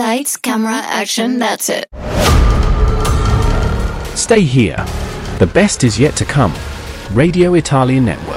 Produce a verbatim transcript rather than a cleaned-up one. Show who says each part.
Speaker 1: Lights, camera, action, that's it.
Speaker 2: Stay here. The best is yet to come. Radio Italia Network.